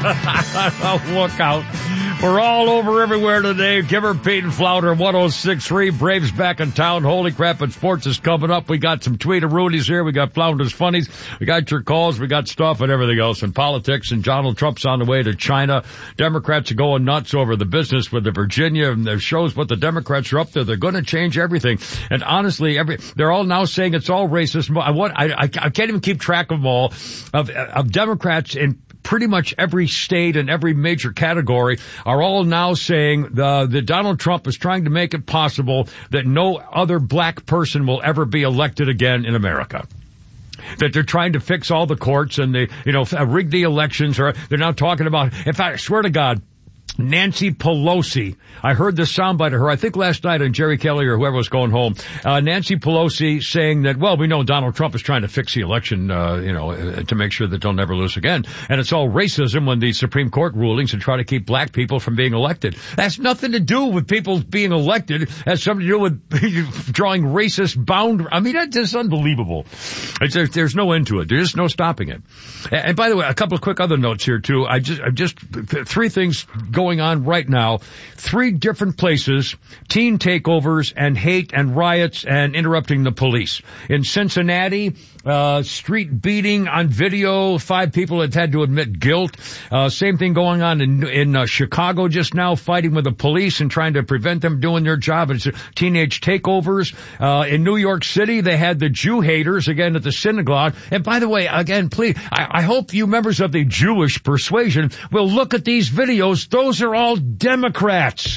Look out. We're all over everywhere today. Kimmer, Pete, and Flounder, 106.3. Braves back in town. Holy crap, and sports is coming up. We got some Tweet-a-Roonies here. We got Flounder's Funnies. We got your calls. We got stuff and everything else. And politics, and Donald Trump's on the way to China. Democrats are going nuts over the business with the Virginia, and it shows what the Democrats are up to. They're going to change everything. And honestly, they're all now saying it's all racist. I can't even keep track of them all, of Democrats in pretty much every state and every major category are all now saying that Donald Trump is trying to make it possible that no other black person will ever be elected again in America. That they're trying to fix all the courts and they, rig the elections, or they're now talking about, in fact, I swear to God, Nancy Pelosi. I heard this soundbite of her, I think last night on Jerry Kelly or whoever was going home. Nancy Pelosi saying that, well, we know Donald Trump is trying to fix the election, to make sure that they'll never lose again. And it's all racism when the Supreme Court rulings to try to keep black people from being elected. That's nothing to do with people being elected. It has something to do with drawing racist boundaries. I mean, that's just unbelievable. There's no end to it. There's just no stopping it. And by the way, a couple of quick other notes here too. I just three things going on right now. 3 different places, teen takeovers and hate and riots and interrupting the police. In Cincinnati, street beating on video, 5 people had to admit guilt. Same thing going on in Chicago just now, fighting with the police and trying to prevent them doing their job. It's teenage takeovers. In New York City, they had the Jew haters again at the synagogue. And by the way, again, please, I hope you members of the Jewish persuasion will look at these videos. Those are all Democrats.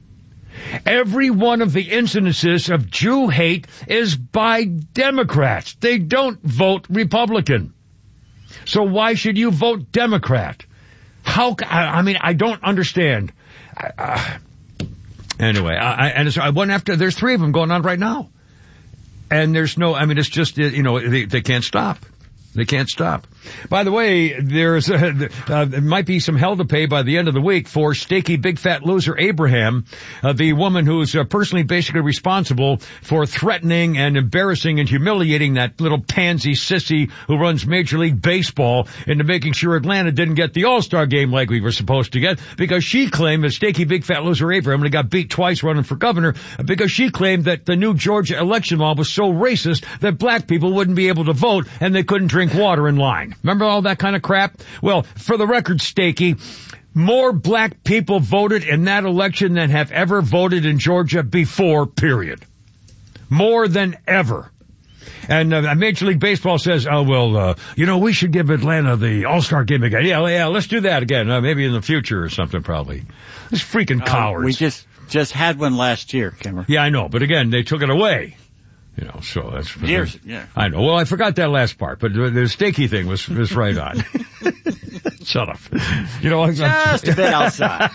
Every one of the incidences of Jew hate is by Democrats. They don't vote Republican. So why should you vote Democrat? I don't understand. Anyway, I went after, there's 3 of them going on right now. And there's no, it's just, they can't stop. They can't stop. By the way, there might be some hell to pay by the end of the week for Stakey Big Fat Loser Abraham, the woman who's personally basically responsible for threatening and embarrassing and humiliating that little pansy sissy who runs Major League Baseball into making sure Atlanta didn't get the All-Star game like we were supposed to get, because she claimed that Stakey Big Fat Loser Abraham, and he got beat twice running for governor, because she claimed that the new Georgia election law was so racist that black people wouldn't be able to vote and they couldn't drink water in line. Remember all that kind of crap? Well, for the record, Stakey, more black people voted in that election than have ever voted in Georgia before, period. More than ever. And Major League Baseball says, we should give Atlanta the All-Star game again. Yeah, let's do that again. Maybe in the future or something, probably. These freaking cowards. We just had one last year, Kimmer. Yeah, I know. But again, they took it away. So that's years. Yeah, I know. Well, I forgot that last part, but the Stakey thing was right on. Shut up. Just a bit outside.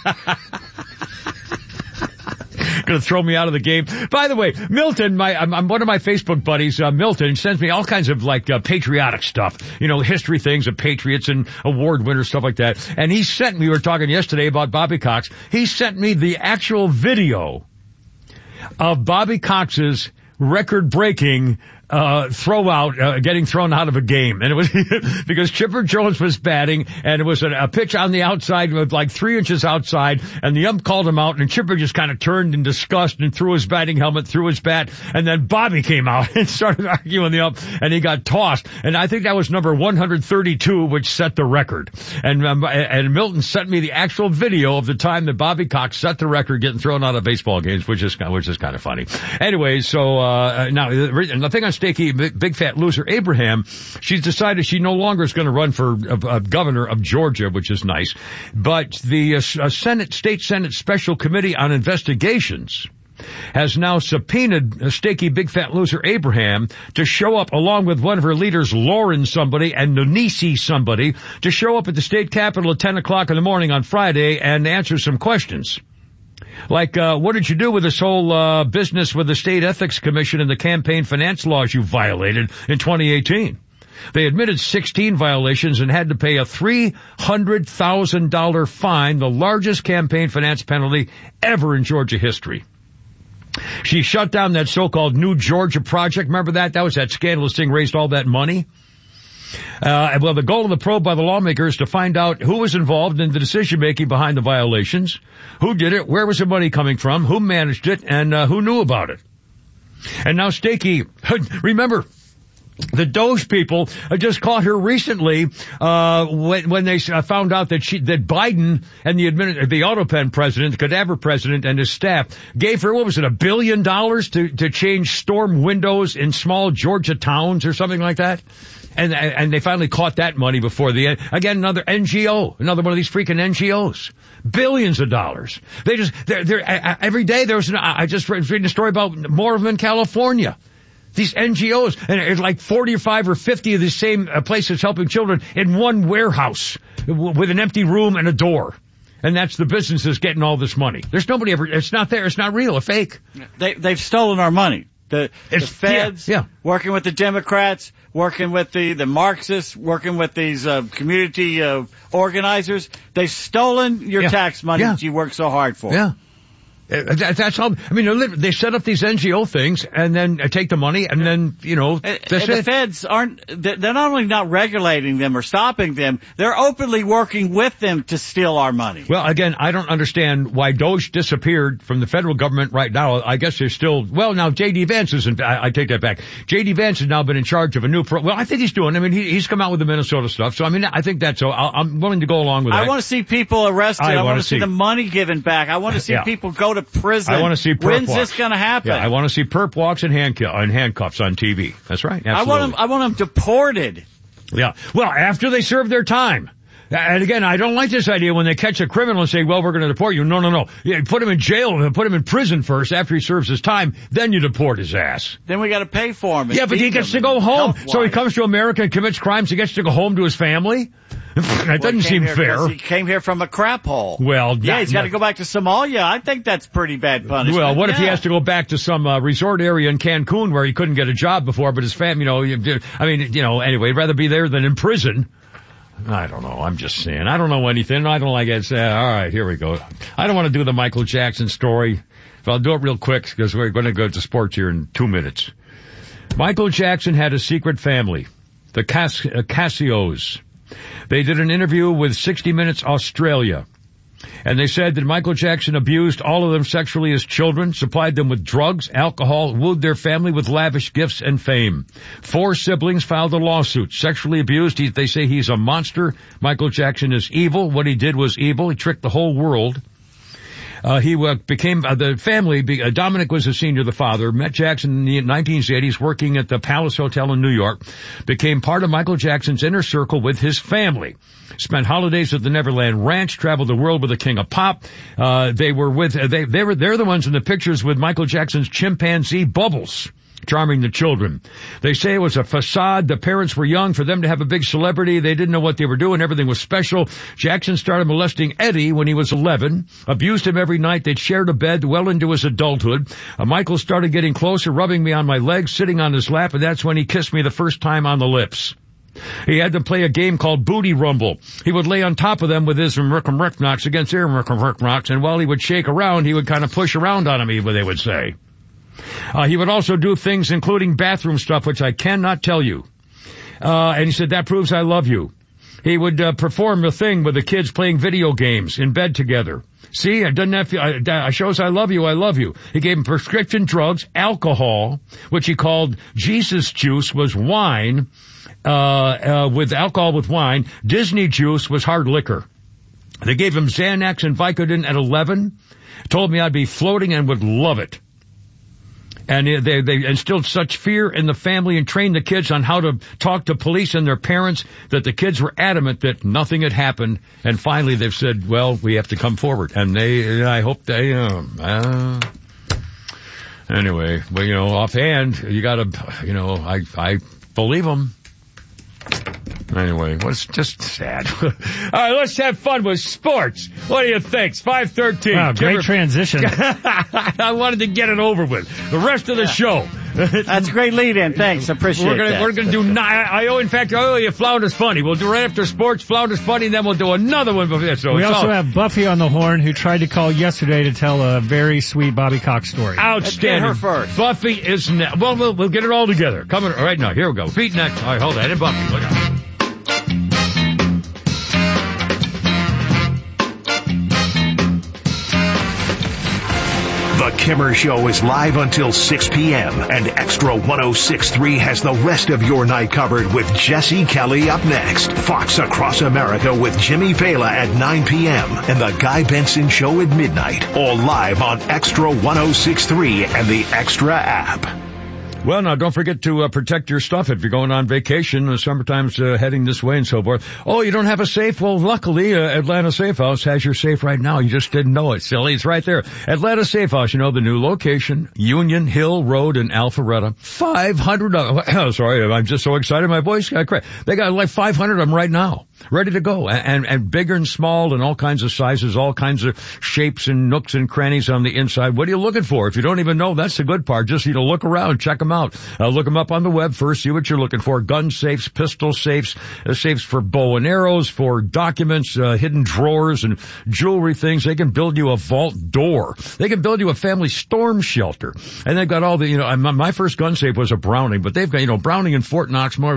Going to throw me out of the game. By the way, Milton, I'm one of my Facebook buddies, Milton, sends me all kinds of patriotic stuff, history things of patriots and award winners, stuff like that. And he sent me, we were talking yesterday about Bobby Cox. He sent me the actual video of Bobby Cox's record-breaking getting thrown out of a game. And it was because Chipper Jones was batting, and it was a pitch on the outside with 3 inches outside, and the ump called him out, and Chipper just kind of turned in disgust and threw his batting helmet, threw his bat, and then Bobby came out and started arguing the ump, and he got tossed. And I think that was number 132, which set the record. And Milton sent me the actual video of the time that Bobby Cox set the record getting thrown out of baseball games, which is kind of funny. Anyway, so now the thing on Stakey Big Fat Loser Abraham, she's decided she no longer is going to run for governor of Georgia, which is nice. But the State Senate Special Committee on Investigations has now subpoenaed Stakey Big Fat Loser Abraham to show up along with one of her leaders, Lauren somebody and Nonisi somebody, to show up at the state capitol at 10 o'clock in the morning on Friday and answer some questions. Like, what did you do with this whole business with the State Ethics Commission and the campaign finance laws you violated in 2018? They admitted 16 violations and had to pay a $300,000 fine, the largest campaign finance penalty ever in Georgia history. She shut down that so-called New Georgia Project. Remember that? That was that scandalous thing, raised all that money. Well, the goal of the probe by the lawmakers is to find out who was involved in the decision-making behind the violations, who did it, where was the money coming from, who managed it, and who knew about it. And now Stakey, remember, the Doge people just caught her recently when they found out that Biden and the Autopen president, the cadaver president, and his staff gave her, what was it, $1 billion to change storm windows in small Georgia towns or something like that. And they finally caught that money before the end. Again, another NGO, another one of these freaking NGOs. Billions of dollars. They're every day I just was reading a story about more of them in California. These NGOs, and it's like 45 or 50 of the same places helping children in one warehouse with an empty room and a door. And that's the businesses getting all this money. There's nobody ever, it's not there, it's not real, a fake. They've stolen our money. The feds, working with the Democrats, working with the Marxists, working with these community organizers. They've stolen your tax money that you work so hard for. Yeah. That's all. I mean, they set up these NGO things and then take the money and then, the feds they're not only not regulating them or stopping them, they're openly working with them to steal our money. Well, again, I don't understand why Doge disappeared from the federal government right now. I guess they're still, now J.D. Vance isn't, I take that back. J.D. Vance has now been in charge of a new I think he's doing, he's come out with the Minnesota stuff. So, I think that's so. I'm willing to go along with that. I want to see people arrested. I want to see the money given back. I want to see people go to prison. I want to see perp When's walks. This going to happen? Yeah, I want to see perp walks and handcuffs on TV. That's right. Absolutely. I want them deported. Yeah. Well, after they serve their time. And again, I don't like this idea when they catch a criminal and say, well, we're going to deport you. No. Yeah, put him in jail, put him in prison first after he serves his time, then you deport his ass. Then we got to pay for him. Yeah, but he gets to go home. So he comes to America and commits crimes, he gets to go home to his family? That doesn't seem fair. He came here from a crap hole. Well, yeah, he's got to go back to Somalia. I think that's pretty bad punishment. Well, what if he has to go back to some resort area in Cancun where he couldn't get a job before, but his family, anyway, he'd rather be there than in prison. I don't know. I'm just saying. I don't know anything. I don't like it. All right, here we go. I don't want to do the Michael Jackson story, but I'll do it real quick because we're going to go to sports here in 2 minutes. Michael Jackson had a secret family, the Casios. They did an interview with 60 Minutes Australia, and they said that Michael Jackson abused all of them sexually as children, supplied them with drugs, alcohol, wooed their family with lavish gifts and fame. 4 siblings filed a lawsuit. Sexually abused, they say he's a monster. Michael Jackson is evil. What he did was evil. He tricked the whole world. He became the family. Dominic was a senior, the father. Met Jackson in the 1980s working at the Palace Hotel in New York. Became part of Michael Jackson's inner circle with his family. Spent holidays at the Neverland Ranch. Traveled the world with the King of Pop. They're the ones in the pictures with Michael Jackson's chimpanzee Bubbles, charming the children. They say it was a facade. The parents were young for them to have a big celebrity. They didn't know what they were doing. Everything was special. Jackson started molesting Eddie when he was 11, abused him every night. They'd shared a bed well into his adulthood. Michael started getting closer, rubbing me on my legs, sitting on his lap, and that's when he kissed me the first time on the lips. He had to play a game called Booty Rumble. He would lay on top of them with his Rick knocks against their Rick knocks, and while he would shake around, he would kind of push around on him, they would say. He would also do things including bathroom stuff, which I cannot tell you. And he said, that proves I love you. He would perform a thing with the kids playing video games in bed together. See, it shows I love you, I love you. He gave him prescription drugs, alcohol, which he called Jesus juice, was wine, with alcohol with wine. Disney juice was hard liquor. They gave him Xanax and Vicodin at 11. Told me I'd be floating and would love it. And they instilled such fear in the family and trained the kids on how to talk to police and their parents that the kids were adamant that nothing had happened. And finally they've said, well, we have to come forward. And I hope they, anyway, well, offhand, you gotta, I believe them. Anyway, it's just sad. All right, let's have fun with sports. What do you think? 5:13. Wow, great transition. I wanted to get it over with. The rest of the show. That's a great lead-in. Thanks. Appreciate that. We're going to do I owe you Flounders Funny. We'll do right after sports, Flounders Funny, and then we'll do another one. So we also have Buffy on the horn, who tried to call yesterday to tell a very sweet Bobby Cox story. Outstanding. Let's get her first. Buffy is we'll get it all together. Coming right now. Here we go. Feet next. All right, hold that. And Buffy. Look out. Kimmer Show is live until 6 p.m. and Extra 106.3 has the rest of your night covered with Jesse Kelly up next. Fox Across America with Jimmy Fela at 9 p.m. and the Guy Benson Show at midnight. All live on Extra 106.3 and the Extra app. Well, now, don't forget to protect your stuff if you're going on vacation. Summertime's heading this way and so forth. Oh, you don't have a safe? Well, luckily, Atlanta Safe House has your safe right now. You just didn't know it, silly. It's right there. Atlanta Safe House, you know, the new location, Union Hill Road in Alpharetta. 500, sorry, I'm just so excited. My voice got cracked. They got like 500 of them right now, ready to go. And bigger and small and all kinds of sizes, all kinds of shapes and nooks and crannies on the inside. What are you looking for? If you don't even know, that's the good part. Just, look around, check them out. Look them up on the web first, see what you're looking for. Gun safes, pistol safes, safes for bow and arrows, for documents, hidden drawers and jewelry things. They can build you a vault door. They can build you a family storm shelter. And they've got all the, my first gun safe was a Browning, but they've got, Browning and Fort Knox, more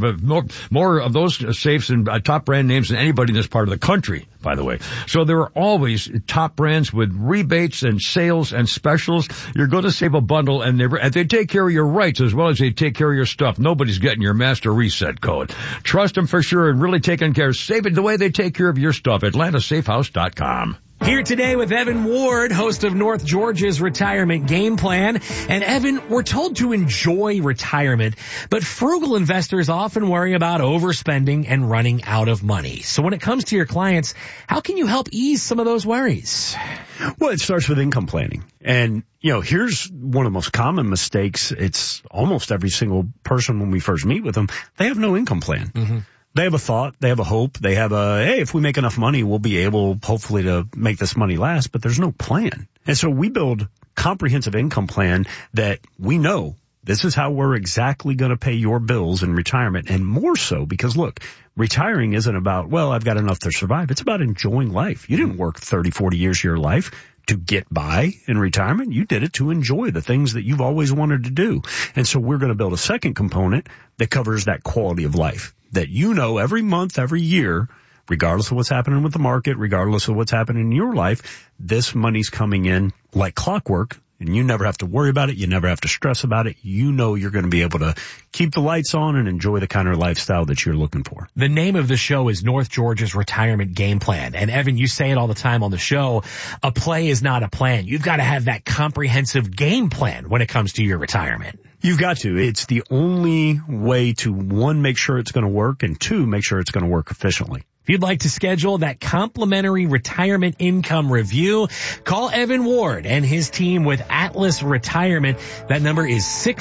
of those safes and top brand names than anybody in this part of the country, by the way. So there are always top brands with rebates and sales and specials. You're going to save a bundle, and they take care of your rights as well as they take care of your stuff. Nobody's getting your master reset code. Trust them for sure and really taking care of saving the way they take care of your stuff. AtlantaSafeHouse.com. Here today with Evan Ward, host of North Georgia's Retirement Game Plan. And Evan, we're told to enjoy retirement, but frugal investors often worry about overspending and running out of money. So when it comes to your clients, how can you help ease some of those worries? Well, it starts with income planning. And, here's one of the most common mistakes. It's almost every single person when we first meet with them, they have no income plan. Mm-hmm. They have a thought, they have a hope, they have hey, if we make enough money, we'll be able, hopefully, to make this money last, but there's no plan. And so we build comprehensive income plan that we know this is how we're exactly going to pay your bills in retirement, and more so because, look, retiring isn't about, well, I've got enough to survive. It's about enjoying life. You didn't work 30, 40 years of your life to get by in retirement. You did it to enjoy the things that you've always wanted to do. And so we're going to build a second component that covers that quality of life that every month, every year, regardless of what's happening with the market, regardless of what's happening in your life, this money's coming in like clockwork. And you never have to worry about it. You never have to stress about it. You're going to be able to keep the lights on and enjoy the kind of lifestyle that you're looking for. The name of the show is North Georgia's Retirement Game Plan. And Evan, you say it all the time on the show, a play is not a plan. You've got to have that comprehensive game plan when it comes to your retirement. You've got to. It's the only way to, one, make sure it's going to work, and two, make sure it's going to work efficiently. If you'd like to schedule that complimentary retirement income review, call Evan Ward and his team with Atlas Retirement. That number is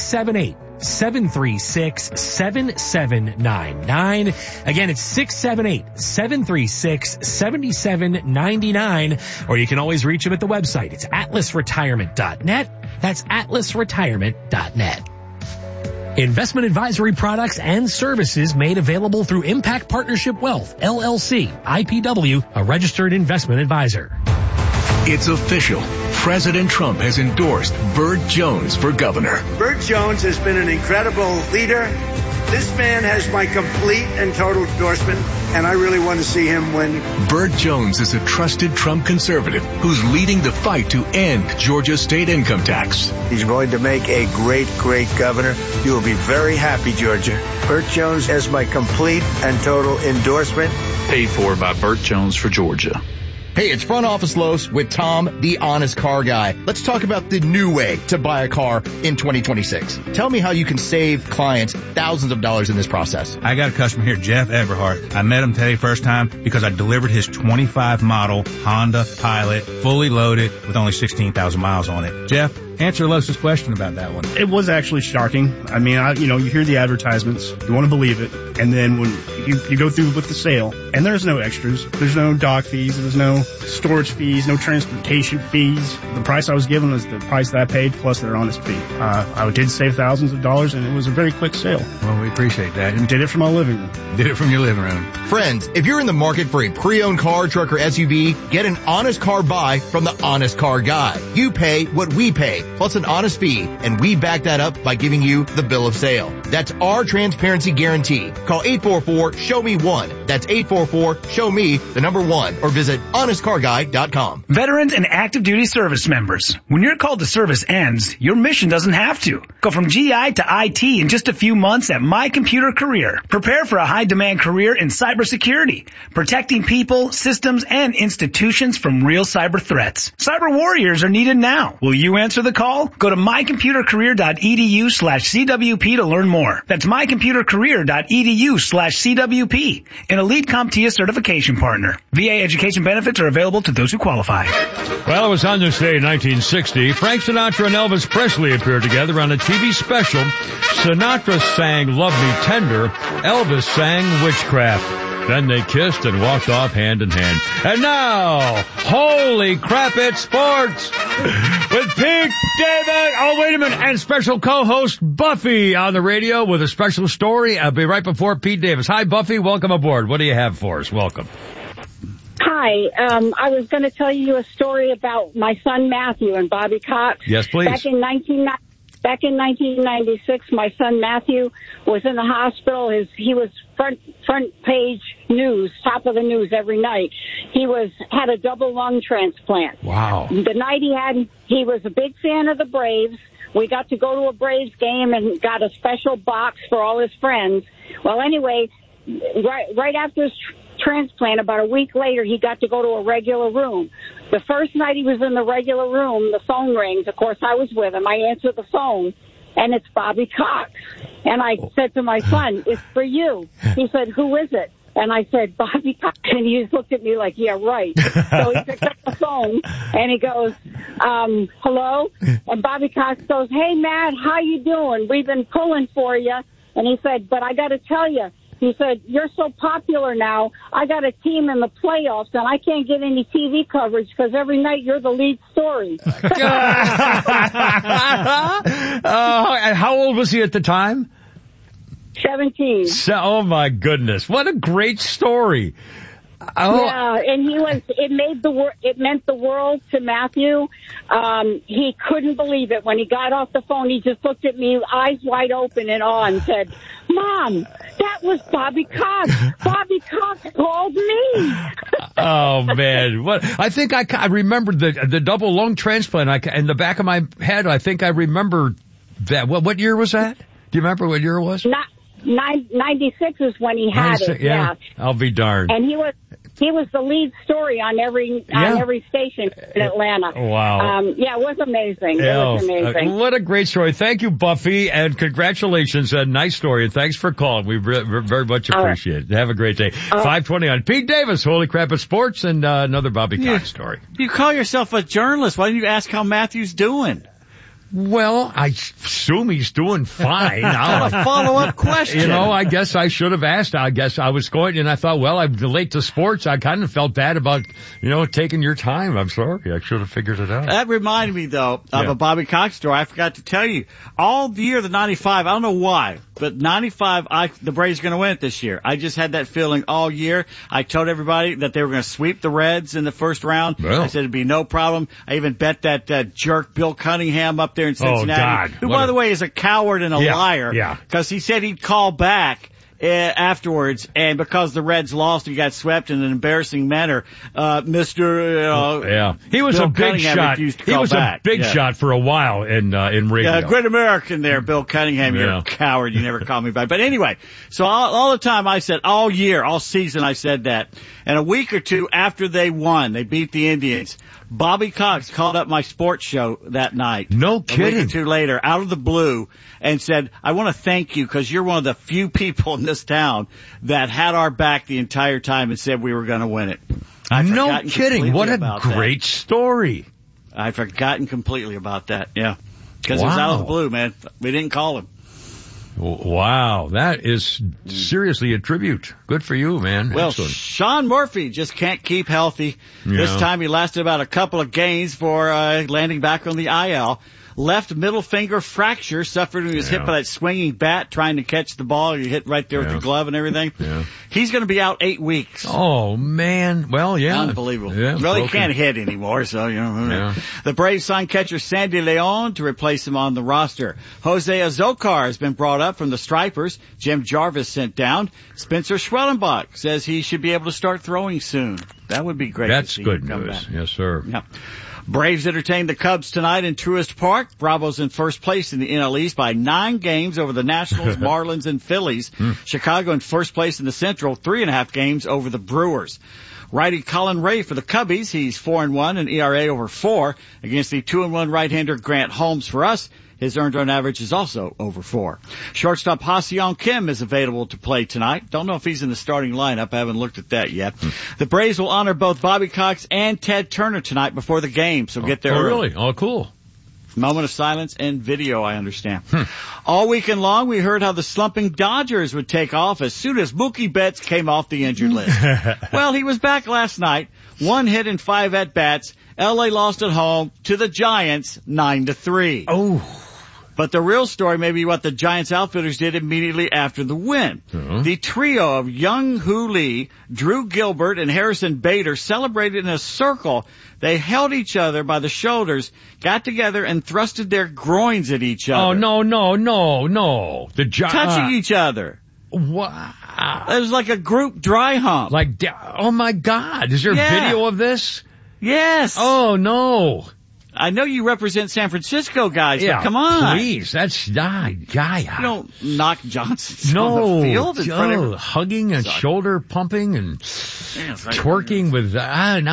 678-736-7799. Again, it's 678-736-7799. Or you can always reach him at the website. It's atlasretirement.net. That's atlasretirement.net. Investment advisory products and services made available through Impact Partnership Wealth, LLC, IPW, a registered investment advisor. It's official. President Trump has endorsed Burt Jones for governor. Burt Jones has been an incredible leader. This man has my complete and total endorsement, and I really want to see him win. Burt Jones is a trusted Trump conservative who's leading the fight to end Georgia's state income tax. He's going to make a great, great governor. You will be very happy, Georgia. Burt Jones has my complete and total endorsement. Paid for by Burt Jones for Georgia. Hey, it's Front Office Los with Tom, the honest car guy. Let's talk about the new way to buy a car in 2026. Tell me how you can save clients thousands of dollars in this process. I got a customer here, Jeff Everhart. I met him today first time because I delivered his 25 model Honda Pilot, fully loaded with only 16,000 miles on it. Jeff, answer Los's question about that one. It was actually shocking. I mean, you hear the advertisements, you want to believe it, and then when you go through with the sale, and there's no extras, there's no dock fees, there's no storage fees, no transportation fees. The price I was given was the price that I paid plus their honest fee. I did save thousands of dollars, and it was a very quick sale. Well, we appreciate that. And did it from my living room. Did it from your living room. Friends, if you're in the market for a pre-owned car, truck, or SUV, get an honest car buy from the honest car guy. You pay what we pay. plus an honest fee, and we back that up by giving you the bill of sale. That's our transparency guarantee. Call 844-SHOW-ME-1. That's 844-SHOW-ME, the number 1, or visit honestcarguy.com. Veterans and active duty service members. When your call to service ends, your mission doesn't have to. Go from GI to IT in just a few months at My Computer Career. Prepare for a high-demand career in cybersecurity, protecting people, systems, and institutions from real cyber threats. Cyber warriors are needed now. Will you answer the call? Go to mycomputercareer.edu/CWP to learn more. That's mycomputercareer.edu/CWP. An elite CompTIA certification partner. VA education benefits are available to those who qualify. Well, it was on this day in 1960. Frank Sinatra and Elvis Presley appeared together on a TV special. Sinatra sang Love Me Tender. Elvis sang Witchcraft. Then they kissed and walked off hand in hand. And now, holy crap, it's sports with Pete Davis. Oh, wait a minute. And special co-host Buffy on the radio with a special story. I'll be right before Pete Davis. Hi, Buffy. Welcome aboard. What do you have for us? Welcome. Hi. I was going to tell you a story about my son Matthew and Bobby Cox. Yes, please. Back in 1996, my son Matthew was in the hospital. He was front page news, top of the news every night. He had a double lung transplant. Wow. The night he was a big fan of the Braves. We got to go to a Braves game and got a special box for all his friends. Well, anyway, right after his transplant, about a week later, he got to go to a regular room. The first night he was in the regular room, the phone rings. Of course, I was with him. I answered the phone, and it's Bobby Cox. And I said to my son, "It's for you." He said, "Who is it?" And I said, "Bobby Cox." And he just looked at me like, "Yeah, right." So he picked up the phone, and he goes, "Hello?" And Bobby Cox goes, "Hey, Matt, how you doing? We've been pulling for you." And he said, "But I got to tell you," he said, "you're so popular now, I got a team in the playoffs, and I can't get any TV coverage because every night you're the lead story." And how old was he at the time? 17. Oh, my goodness. What a great story. Oh. Yeah, and it meant the world to Matthew. He couldn't believe it. When he got off the phone, he just looked at me, eyes wide open in awe, and said, "Mom, that was Bobby Cox. Bobby Cox called me." Oh, man. I think I remember the double lung transplant. In the back of my head, I think I remember that. What year was that? Do you remember what year it was? 96 is when he had it. Yeah. I'll be darned. And he was the lead story on every station in Atlanta. Wow. Yeah, it was amazing. It was amazing. What a great story. Thank you, Buffy, and congratulations. A nice story, and thanks for calling. We very much appreciate it. Have a great day. 5:20 on Pete Davis. Holy crap at sports, and another Bobby Cox story. You call yourself a journalist. Why don't you ask how Matthew's doing? Well, I assume he's doing fine. Not a follow-up question. I guess I should have asked. I guess I was going, and I thought, well, I'm late to sports. I kind of felt bad about, taking your time. I'm sorry. I should have figured it out. That reminded me, though, of a Bobby Cox story. I forgot to tell you. All the year of the 95, I don't know why, but 95, the Braves are going to win it this year. I just had that feeling all year. I told everybody that they were going to sweep the Reds in the first round. Well. I said it'd be no problem. I even bet that jerk Bill Cunningham up there in Cincinnati, who, by the way, is a coward and a liar, because he said he'd call back afterwards, and because the Reds lost and got swept in an embarrassing manner, Mr. He was Bill a big Cunningham shot. refused to He call was back. a big shot for a while in radio. Yeah, great American there, Bill Cunningham. You're a coward. You never called me back. But anyway, so all the time I said, all year, all season I said that. And a week or two after they won, they beat the Indians, Bobby Cox called up my sports show that night. No kidding. A week or two later, out of the blue, and said, "I want to thank you because you're one of the few people in this town that had our back the entire time and said we were going to win it." No kidding. What a great story. I'd forgotten completely about that. Yeah. Because it was out of the blue, man. We didn't call him. Wow, that is seriously a tribute. Good for you, man. Well, excellent. Sean Murphy just can't keep healthy. This time he lasted about a couple of games for landing back on the IL. left middle finger fracture suffered in his hip by that swinging bat trying to catch the ball. You hit right there with the glove and everything. Yeah. He's going to be out 8 weeks. Oh, man. Well, yeah. Unbelievable. Yeah, well, he can't hit anymore, so, you know. Yeah. The Braves signed catcher Sandy Leon to replace him on the roster. Jose Azocar has been brought up from the Stripers. Jim Jarvis sent down. Spencer Schwellenbach says he should be able to start throwing soon. That would be great. That's to see good him come news. back. Yes, sir. Yeah. Braves entertain the Cubs tonight in Truist Park. Bravos in first place in the NL East by 9 games over the Nationals, Marlins, and Phillies. Chicago in first place in the Central, 3.5 games over the Brewers. Righty Colin Ray for the Cubbies. He's 4-1 and ERA over 4 against the 2-1 right-hander Grant Holmes for us. His earned run average is also over 4. Shortstop Ha-Seong Kim is available to play tonight. Don't know if he's in the starting lineup. I haven't looked at that yet. The Braves will honor both Bobby Cox and Ted Turner tonight before the game, so get there early. Really? Oh, cool. Moment of silence and video, I understand. All weekend long, we heard how the slumping Dodgers would take off as soon as Mookie Betts came off the injured list. Well, he was back last night. 1 hit and 5 at-bats. L.A. lost at home to the Giants 9-3. Oh. But the real story may be what the Giants outfielders did immediately after the win. The trio of Young Hoo Lee, Drew Gilbert, and Harrison Bader celebrated in a circle. They held each other by the shoulders, got together, and thrusted their groins at each other. Oh, no. Touching each other. Wow. It was like a group dry hump. Oh my God. Is there video of this? Yes. Oh, no. I know you represent San Francisco guys, but come on. Please, that's not Gaia. You don't knock Johnson on the field in front of hugging and shoulder pumping and twerking with, the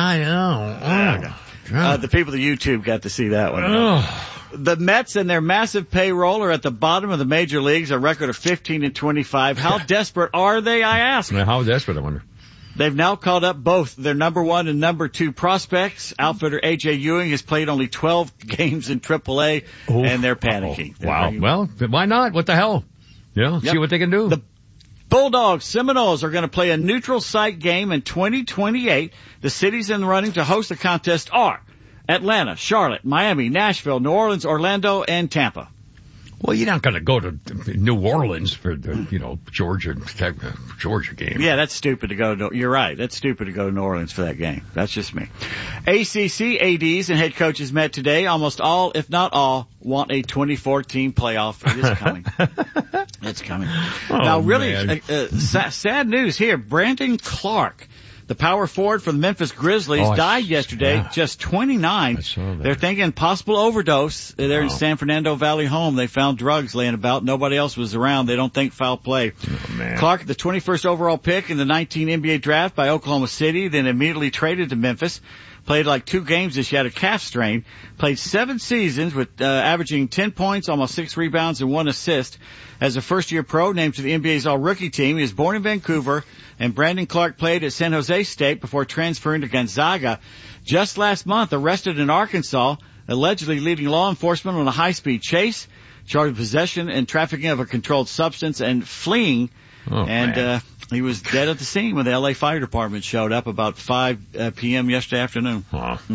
people at YouTube got to see that one. The Mets and their massive payroll are at the bottom of the major leagues, a record of 15-25. How desperate are they, I ask? How desperate, I wonder. They've now called up both their number 1 and number 2 prospects. Outfitter A.J. Ewing has played only 12 games in AAA, and they're panicking. Wow. Well, why not? What the hell? See what they can do. The Bulldogs Seminoles are going to play a neutral site game in 2028. The cities in the running to host the contest are Atlanta, Charlotte, Miami, Nashville, New Orleans, Orlando, and Tampa. Well, you're not going to go to New Orleans for the, Georgia game. Yeah, that's stupid to go to. You're right. That's stupid to go to New Orleans for that game. That's just me. ACC ADs and head coaches met today. Almost all, if not all, want a 2014 playoff. It is coming. It's coming. Now, really, sad news here. Brandon Clark, the power forward for the Memphis Grizzlies, died yesterday, just 29. They're thinking possible overdose. They're in San Fernando Valley home. They found drugs laying about. Nobody else was around. They don't think foul play. Clark, the 21st overall pick in the 19 NBA draft by Oklahoma City, then immediately traded to Memphis. Played like 2 games this year, had a calf strain. Played 7 seasons with averaging 10 points, almost 6 rebounds, and 1 assist. As a first-year pro, named to the NBA's all-rookie team, he was born in Vancouver, and Brandon Clark played at San Jose State before transferring to Gonzaga. Just last month, arrested in Arkansas, allegedly leading law enforcement on a high-speed chase, charged with possession and trafficking of a controlled substance, and fleeing. He was dead at the scene when the L.A. Fire Department showed up about 5 p.m. yesterday afternoon.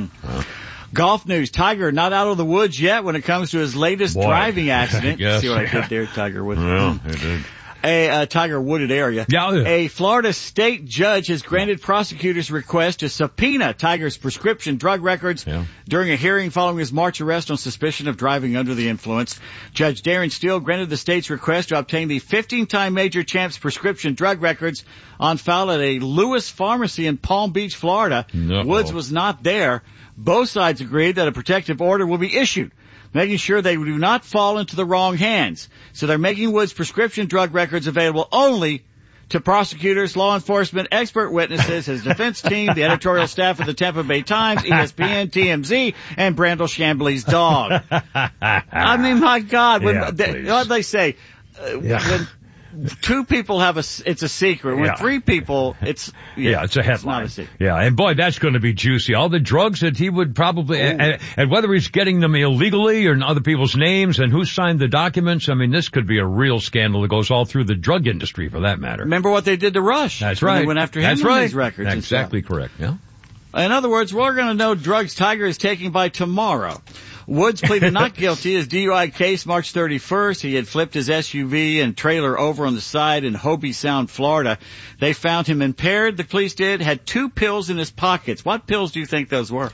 Golf news. Tiger not out of the woods yet when it comes to his latest driving accident. See what I did there, Tiger Woods? Well, I did. A Tiger Wooded area. A Florida state judge has granted prosecutors' request to subpoena Tiger's prescription drug records during a hearing following his March arrest on suspicion of driving under the influence. Judge Darren Steele granted the state's request to obtain the 15-time major champ's prescription drug records on file at a Lewis pharmacy in Palm Beach, Florida. Woods was not there. Both sides agreed that a protective order will be issued, making sure they do not fall into the wrong hands. So they're making Woods' prescription drug records available only to prosecutors, law enforcement, expert witnesses, his defense team, the editorial staff of the Tampa Bay Times, ESPN, TMZ, and Brandel Chambly's dog. I mean, my God, what they say? When 2 people have it's a secret. When 3 people, it's it's a headline. It's not a secret. Yeah, and boy, that's going to be juicy. All the drugs that he would probably, and whether he's getting them illegally or in other people's names, and who signed the documents. I mean, this could be a real scandal that goes all through the drug industry, for that matter. Remember what they did to Rush? That's right. They went after him That's with right. these records. Exactly correct. Yeah. In other words, we're going to know drugs Tiger is taking by tomorrow. Woods pleaded not guilty. His DUI case March 31st. He had flipped his SUV and trailer over on the side in Hobie Sound, Florida. They found him impaired, the police did, had 2 pills in his pockets. What pills do you think those were?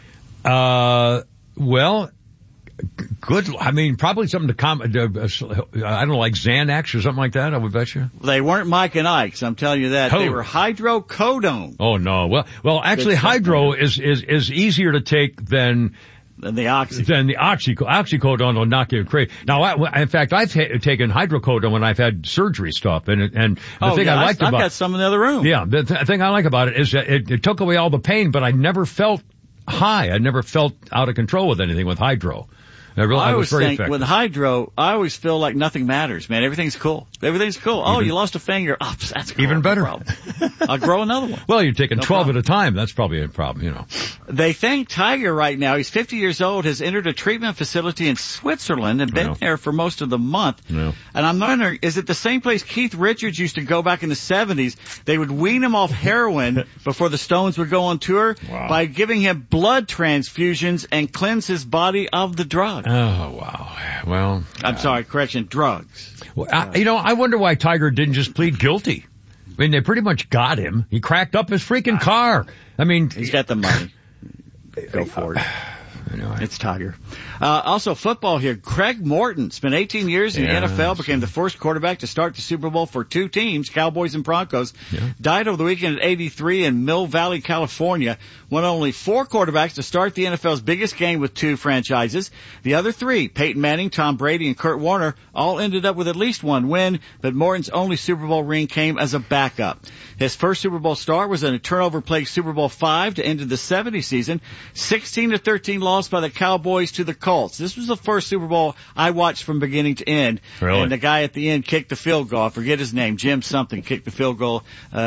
Well, good. I mean, probably something to I don't know, like Xanax or something like that, I would bet you. They weren't Mike and Ike's, I'm telling you that. Oh. They were hydrocodone. Oh, no. Well, actually, hydro is easier to take than the oxy. Then the oxycodone will knock you crazy. Now, in fact, I've taken hydrocodone when I've had surgery stuff, and the thing I liked about I've got some in the other room. Yeah, the thing I like about it is that it took away all the pain, but I never felt high. I never felt out of control with anything with hydro. I always very think effective. with hydro, I always feel like nothing matters, man. Everything's cool. Everything's cool. Oh, you lost a finger. Oh, that's cool. Even better. No I'll grow another one. Well, you're taking 12 at a time. That's probably a problem, you know. They think Tiger right now, he's 50 years old, has entered a treatment facility in Switzerland and been there for most of the month. No. And I'm wondering, is it the same place Keith Richards used to go back in the 70s? They would wean him off heroin before the Stones would go on tour by giving him blood transfusions and cleanse his body of the drug. Oh, wow. Well, I'm sorry, correction, drugs. Well, I wonder why Tiger didn't just plead guilty. I mean, they pretty much got him. He cracked up his freaking car. I mean, he's got the money. Go for it. It's Tiger. Also football here. Craig Morton spent 18 years in the NFL, became the first quarterback to start the Super Bowl for 2 teams, Cowboys and Broncos. Died over the weekend at 83 in Mill Valley, California. One of only 4 quarterbacks to start the NFL's biggest game with 2 franchises. The other 3, Peyton Manning, Tom Brady, and Kurt Warner, all ended up with at least 1 win, but Morton's only Super Bowl ring came as a backup. His first Super Bowl start was in a turnover-plagued Super Bowl V to end the 70 season. 16-13 loss by the Cowboys to the Colts. This was the first Super Bowl I watched from beginning to end. Really? And the guy at the end kicked the field goal. I forget his name. Jim something kicked the field goal.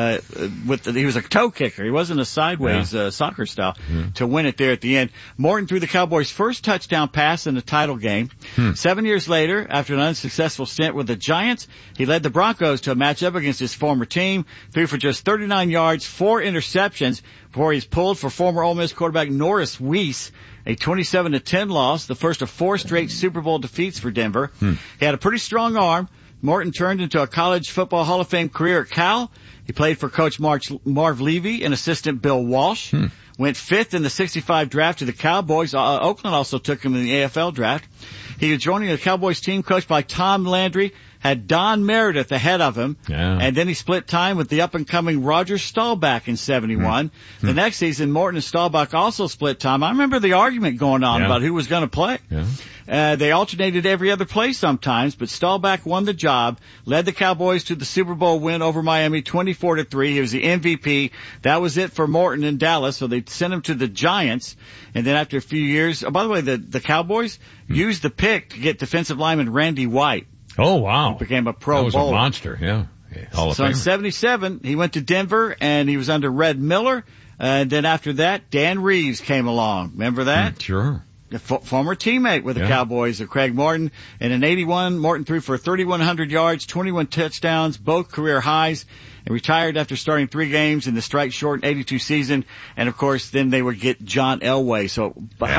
He was a toe kicker. He wasn't a sideways soccer style to win it there at the end. Morton threw the Cowboys' first touchdown pass in the title game. 7 years later, after an unsuccessful stint with the Giants, he led the Broncos to a matchup against his former team. Threw for just 39 yards, 4 interceptions before he's pulled for former Ole Miss quarterback Norris Weiss. A 27-10 loss, the first of 4 straight Super Bowl defeats for Denver. He had a pretty strong arm. Morton turned into a college football Hall of Fame career at Cal. He played for Coach Marv Levy and assistant Bill Walsh. Went 5th in the 65 draft to the Cowboys. Oakland also took him in the AFL draft. He was joining the Cowboys team coached by Tom Landry, had Don Meredith ahead of him, and then he split time with the up-and-coming Roger Staubach in 71. The next season, Morton and Staubach also split time. I remember the argument going on about who was going to play. They alternated every other play sometimes, but Staubach won the job, led the Cowboys to the Super Bowl win over Miami 24-3. He was the MVP. That was it for Morton in Dallas, so they sent him to the Giants. And then after a few years, by the way, the Cowboys used the pick to get defensive lineman Randy White. Oh, wow. He became a Pro Bowler. That was a monster, Hall of So Famer. in 77, he went to Denver, and he was under Red Miller. And then after that, Dan Reeves came along. Remember that? Sure. A former teammate with the Cowboys of Craig Morton. And in 81, Morton threw for 3,100 yards, 21 touchdowns, both career highs, and retired after starting 3 games in the strike-shortened 82 season. And, of course, then they would get John Elway. So